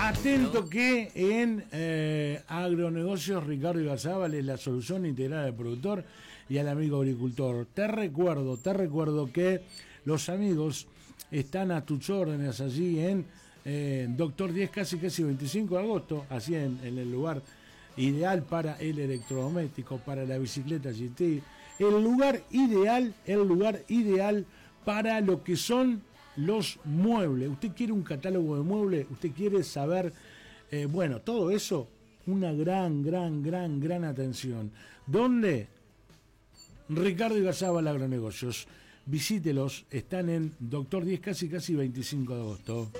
Atento que en Agronegocios Ricardo Igarzábal es la solución integral al productor y al amigo agricultor. Te recuerdo que los amigos están a tus órdenes allí en Doctor 10, casi 25 de agosto, así en el lugar ideal para el electrodoméstico, para la bicicleta GT, el lugar ideal para lo que son los muebles. Usted quiere un catálogo de muebles, usted quiere saber, bueno, todo eso, una gran atención. ¿Dónde? Ricardo Igarzábal Agronegocios. Visítelos, están en Doctor 10, casi 25 de agosto.